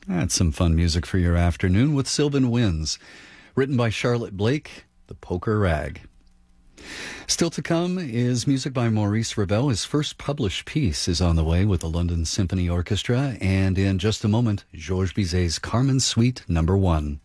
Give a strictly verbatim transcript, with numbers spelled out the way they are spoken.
That's some fun music for your afternoon with Sylvan Winds. Written by Charlotte Blake, The Poker Rag. Still to come is music by Maurice Ravel. His first published piece is on the way with the London Symphony Orchestra. And in just a moment, Georges Bizet's Carmen Suite Number One.